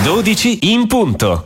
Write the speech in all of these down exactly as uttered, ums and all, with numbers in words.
dodici in punto.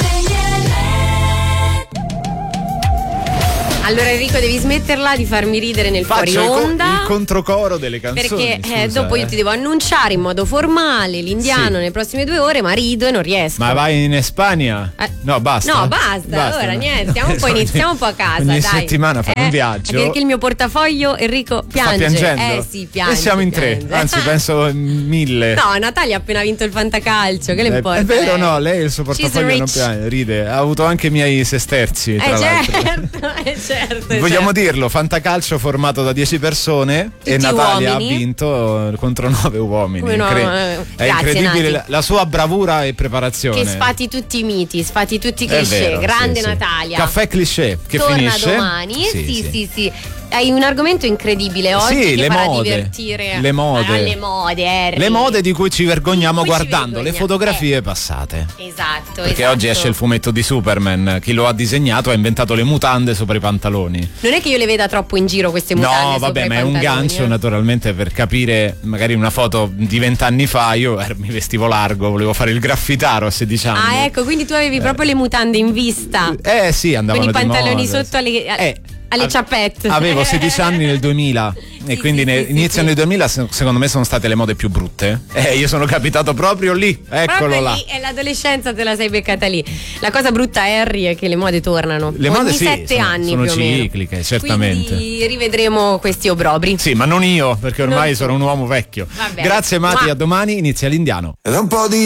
Allora Enrico, devi smetterla di farmi ridere nel Faccio fuori onda. il, co- il controcoro delle canzoni. Perché scusa, eh, dopo io eh. ti devo annunciare in modo formale l'indiano Sì. nelle prossime due ore, ma rido e non riesco. Ma vai in Spagna? Eh, No, basta. No, basta. Allora, niente, stiamo un po', iniziamo un po' a casa. Ogni dai. settimana fare Eh, un viaggio. anche perché il mio portafoglio, Enrico, piange. Sta piangendo? Eh sì, piange. E siamo in tre, piange. anzi penso in mille. No, Natalia ha appena vinto il fantacalcio, che le È- importa? È vero, lei? no, lei il suo She's portafoglio non rich. piange, ride. Ha avuto anche i miei sesterzi, tra Eh l'altro. certo, eh certo. eh Vogliamo certo. dirlo, fantacalcio formato da dieci persone Tutti e Natalia uomini. ha vinto contro nove uomini. Come no, Incre- eh, È grazie, incredibile Nati. la, la sua bravura e preparazione. Che sfati tutti i miti, sfati tutti i È cliché. vero, Grande sì, sì. Natalia. Caffè cliché che Torna finisce domani. Sì sì, sì, sì. Hai un argomento incredibile oggi Sì, che le farà mode. divertire. Le mode. Ah, le mode, Harry. Le mode di cui ci vergogniamo Di cui ci guardando le vergogniamo, fotografie passate. Esatto. Perché esatto. oggi esce il fumetto di Superman, chi lo ha disegnato ha inventato le mutande sopra i pantaloni. Non è che io le veda troppo in giro queste mutande. No, sopra vabbè, i ma è un pantaloni, gancio eh. naturalmente per capire magari una foto di vent'anni fa. Io eh, mi vestivo largo, volevo fare il graffitaro a sedici anni. Ah, ecco, quindi tu avevi proprio le mutande in vista. Eh sì, andavano Con i di pantaloni moda. sotto alle, Eh, alle ave- ciappette. Avevo sedici anni nel duemila e Sì, quindi sì, ne- sì, inizio sì, nel sì. duemila se- secondo me sono state le mode più brutte. Eh, io sono capitato proprio lì, eccolo Proprio là. lì, e l'adolescenza te la sei beccata lì. La cosa brutta, Harry, è che le mode tornano. Le ogni mode sì, sette sono- anni sono più o meno. cicliche, certamente. Quindi rivedremo questi obrobri. Sì, ma non io, perché ormai Non tu. sono un uomo vecchio. Va bene. Grazie Mati, Mua. a domani inizia l'Indiano. Ed un po' di